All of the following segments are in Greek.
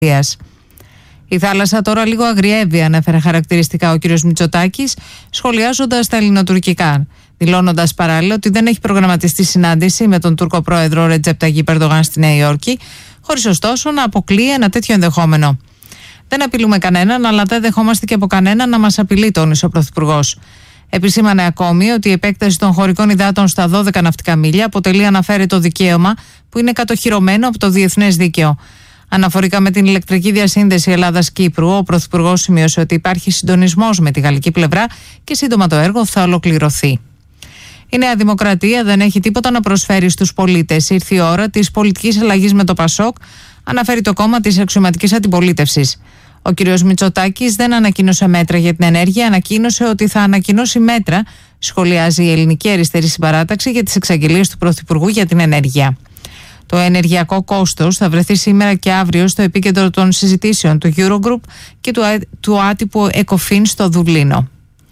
Η θάλασσα τώρα λίγο αγριεύει, ανέφερε χαρακτηριστικά ο κ. Μητσοτάκης, σχολιάζοντας τα ελληνοτουρκικά, δηλώνοντας παράλληλα ότι δεν έχει προγραμματιστεί συνάντηση με τον Τούρκο πρόεδρο Ρετζέπ Ταγιπ Ερντογάν στη Νέα Υόρκη, χωρίς ωστόσο να αποκλείει ένα τέτοιο ενδεχόμενο. Δεν απειλούμε κανέναν, αλλά δεν δεχόμαστε και από κανέναν να μας απειλεί, τόνισε ο Πρωθυπουργός. Επισήμανε ακόμη ότι η επέκταση των χωρικών υδάτων στα 12 ναυτικά μίλια αποτελεί αναφέρετο δικαίωμα που είναι κατοχυρωμένο από το διεθνές δίκαιο. Αναφορικά με την ηλεκτρική διασύνδεση Ελλάδας-Κύπρου, ο Πρωθυπουργός σημείωσε ότι υπάρχει συντονισμός με τη γαλλική πλευρά και σύντομα το έργο θα ολοκληρωθεί. Η Νέα Δημοκρατία δεν έχει τίποτα να προσφέρει στους πολίτες. Ήρθε η ώρα της πολιτικής αλλαγής με το ΠΑΣΟΚ, αναφέρει το κόμμα της αξιωματικής αντιπολίτευσης. Ο κ. Μητσοτάκης δεν ανακοίνωσε μέτρα για την ενέργεια, ανακοίνωσε ότι θα ανακοινώσει μέτρα, σχολιάζει η Ελληνική Αριστερή Συμπαράταξη, για τις εξαγγελίες του Πρωθυπουργού για την ενέργεια. Το ενεργειακό κόστος θα βρεθεί σήμερα και αύριο στο επίκεντρο των συζητήσεων του Eurogroup και του άτυπου ECOFIN στο Δουβλίνο.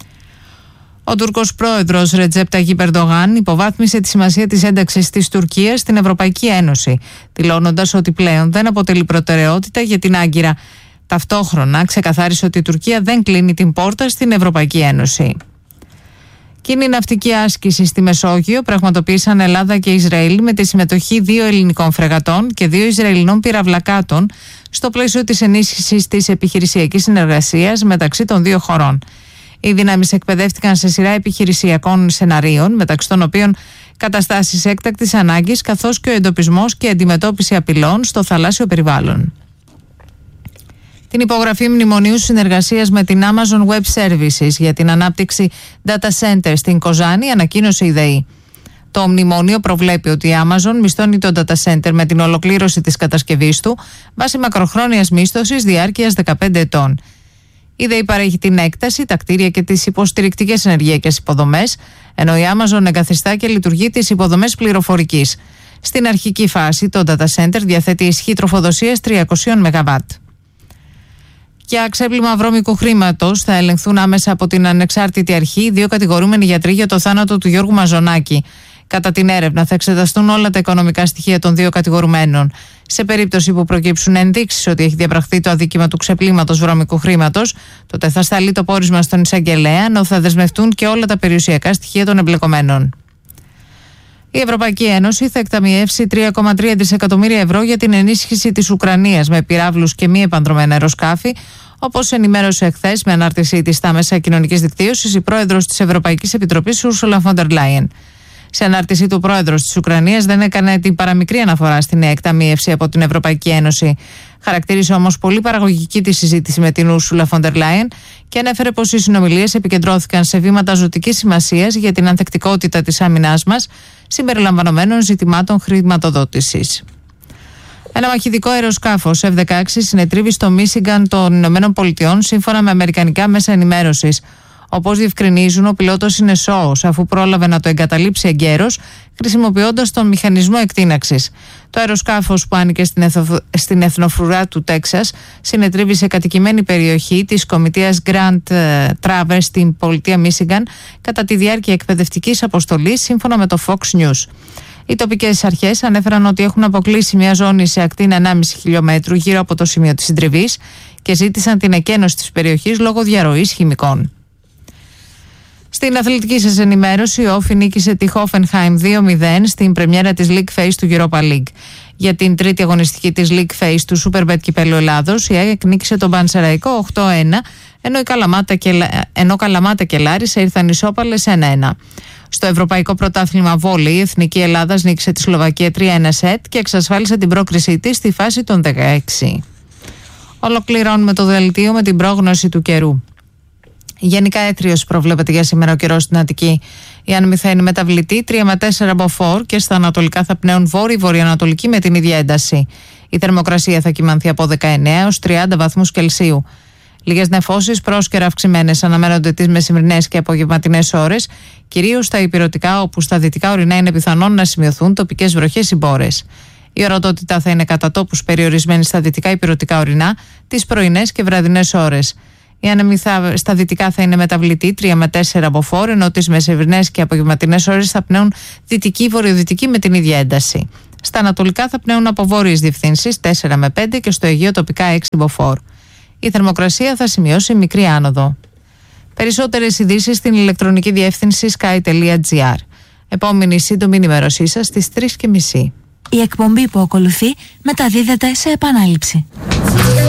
Ο Τούρκος πρόεδρος Ρετζέπ Ταγιπ Ερντογάν υποβάθμισε τη σημασία της ένταξης της Τουρκίας στην Ευρωπαϊκή Ένωση, δηλώνοντας ότι πλέον δεν αποτελεί προτεραιότητα για την Άγκυρα. Ταυτόχρονα ξεκαθάρισε ότι η Τουρκία δεν κλείνει την πόρτα στην Ευρωπαϊκή Ένωση. Κοινή ναυτική άσκηση στη Μεσόγειο πραγματοποίησαν Ελλάδα και Ισραήλ με τη συμμετοχή 2 ελληνικών φρεγατών και 2 Ισραηλινών πυραυλακάτων στο πλαίσιο της ενίσχυσης της επιχειρησιακής συνεργασίας μεταξύ των δύο χωρών. Οι δυνάμεις εκπαιδεύτηκαν σε σειρά επιχειρησιακών σεναρίων, μεταξύ των οποίων καταστάσεις έκτακτης ανάγκης, καθώς και ο εντοπισμός και αντιμετώπιση απειλών στο θαλάσσιο περιβάλλον. Την υπογραφή μνημονίου συνεργασίας με την Amazon Web Services για την ανάπτυξη data center στην Κοζάνη ανακοίνωσε η ΔΕΗ. Το μνημόνιο προβλέπει ότι η Amazon μισθώνει το data center με την ολοκλήρωση της κατασκευής του βάσει μακροχρόνιας μίσθωσης διάρκειας 15 ετών. Η ΔΕΗ παρέχει την έκταση, τα κτίρια και τις υποστηρικτικές ενεργειακές υποδομές, ενώ η Amazon εγκαθιστά και λειτουργεί τις υποδομές πληροφορικής. Στην αρχική φάση, το data center διαθέτει ισχύ τροφοδοσίας 300 ΜΒ. Για ξέπλυμα βρώμικου χρήματος θα ελεγχθούν άμεσα από την ανεξάρτητη αρχή 2 κατηγορούμενοι γιατροί για το θάνατο του Γιώργου Μαζονάκη. Κατά την έρευνα θα εξεταστούν όλα τα οικονομικά στοιχεία των 2 κατηγορουμένων. Σε περίπτωση που προκύψουν ενδείξεις ότι έχει διαπραχθεί το αδίκημα του ξεπλύματος βρώμικου χρήματος, τότε θα σταλεί το πόρισμα στον εισαγγελέα, ενώ θα δεσμευτούν και όλα τα περιουσιακά στοιχεία των εμπλεκομένων. Η Ευρωπαϊκή Ένωση θα εκταμιεύσει 3,3 δισεκατομμύρια ευρώ για την ενίσχυση της Ουκρανίας με πυράβλους και μη επανδρομένα αεροσκάφη, όπως ενημέρωσε εχθές με ανάρτησή της στα μέσα κοινωνικής δικτύωσης η πρόεδρος της Ευρωπαϊκής Επιτροπής Ursula von der Leyen. Σε ανάρτησή του, ο πρόεδρος της Ουκρανίας δεν έκανε την παραμικρή αναφορά στην εκταμίευση από την Ευρωπαϊκή Ένωση. Χαρακτήρισε όμως πολύ παραγωγική τη συζήτηση με την Ursula von der Leyen και ανέφερε πως οι συνομιλίες επικεντρώθηκαν σε βήματα ζωτικής σημασίας για την ανθεκτικότητα της άμυνάς μας, συμπεριλαμβανομένων ζητημάτων χρηματοδότησης. Ένα μαχητικό αεροσκάφος F-16 συνετρίβει στο Μίσιγκαν των Ηνωμένων Πολιτειών, σύμφωνα με αμερικανικά μέσα ενημέρωσης. Όπως διευκρινίζουν, ο πιλότος είναι σώος, αφού πρόλαβε να το εγκαταλείψει εγκαίρος, χρησιμοποιώντας τον μηχανισμό εκτείναξης. Το αεροσκάφος, που άνοικε στην εθνοφρουρά του Τέξας, συνετρίβει σε κατοικημένη περιοχή της κομιτείας Grand Traverse στην πολιτεία Μίσιγκαν κατά τη διάρκεια εκπαιδευτικής αποστολής, σύμφωνα με το Fox News. Οι τοπικές αρχές ανέφεραν ότι έχουν αποκλείσει μια ζώνη σε ακτίνα 1,5 χιλιόμετρου γύρω από το σημείο της συντριβής και ζήτησαν την εκένωση της περιοχής λόγω διαρροής χημικών. Στην αθλητική σας ενημέρωση, ο Όφι νίκησε τη Hoffenheim 2-0 στην πρεμιέρα της League Phase του Europa League. Για την τρίτη αγωνιστική της League Phase του Superbet Κυπέλλου Ελλάδος, η ΑΕΚ νίκησε τον Πανσεραϊκό 8-1, ενώ Καλαμάτα και Λάρισα ήρθαν ισόπαλες 1-1. Στο Ευρωπαϊκό Πρωτάθλημα Βόλεϊ, η Εθνική Ελλάδας νίκησε τη Σλοβακία 3-1 σετ και εξασφάλισε την πρόκρισή της στη φάση των 16. Ολοκληρώνουμε το δελτίο με την πρόγνωση του καιρού. Γενικά έθριος προβλέπεται για σήμερα ο καιρός στην Αττική. Η άνεμη θα είναι μεταβλητή 3 με 4 μποφόρ και στα ανατολικά θα πνέουν βόρειο-βορειοανατολική με την ίδια ένταση. Η θερμοκρασία θα κυμανθεί από 19 έως 30 βαθμούς Κελσίου. Λίγες νεφώσεις πρόσκαιρα αυξημένες αναμένονται τις μεσημβρινές και απογευματινές ώρες, κυρίως στα ηπειρωτικά, όπου στα δυτικά ορεινά είναι πιθανόν να σημειωθούν τοπικές βροχές ή μπόρες. Η ορατότητα θα είναι κατά τόπους περιορισμένη στα δυτικά ηπειρωτικά ορεινά τις πρωινές και βραδινές ώρες. Η άνεμη στα δυτικά θα είναι μεταβλητή 3 με 4 μποφόρ, ενώ τις μεσημβρινές και απογευματινές ώρες θα πνέουν δυτική-βορειοδυτική με την ίδια ένταση. Στα ανατολικά θα πνέουν από βόρειες διευθύνσεις 4 με 5 και στο Αιγαίο τοπικά 6 μποφόρ. Η θερμοκρασία θα σημειώσει μικρή άνοδο. Περισσότερες ειδήσεις στην ηλεκτρονική διεύθυνση sky.gr. Επόμενη σύντομη ενημέρωσή σας στις 3:30. Η εκπομπή που ακολουθεί μεταδίδεται σε επανάληψη.